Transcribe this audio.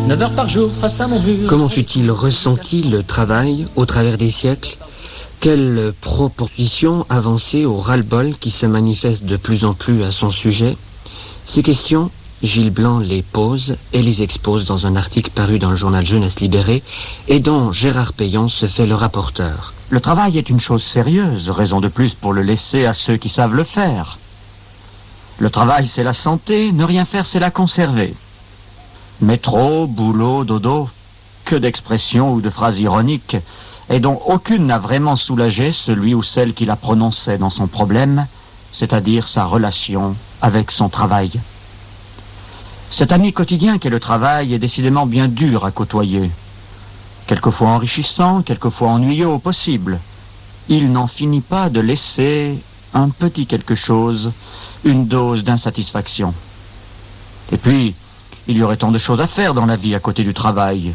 9 heures par jour face à mon mur. Comment fut-il ressenti le travail au travers des siècles? Quelle proposition avancée au ras-le-bol qui se manifeste de plus en plus à son sujet? Ces questions, Gilles Blanc les pose et les expose dans un article paru dans le journal Jeunesse Libérée et dont Gérard Payon se fait le rapporteur. Le travail est une chose sérieuse, raison de plus pour le laisser à ceux qui savent le faire. Le travail, c'est la santé, ne rien faire, c'est la conserver. Métro, boulot, dodo, que d'expressions ou de phrases ironiques, et dont aucune n'a vraiment soulagé celui ou celle qui la prononçait dans son problème, c'est-à-dire sa relation avec son travail. Cet ami quotidien qu'est le travail est décidément bien dur à côtoyer. Quelquefois enrichissant, quelquefois ennuyeux au possible. Il n'en finit pas de laisser un petit quelque chose, une dose d'insatisfaction. Et puis, il y aurait tant de choses à faire dans la vie à côté du travail.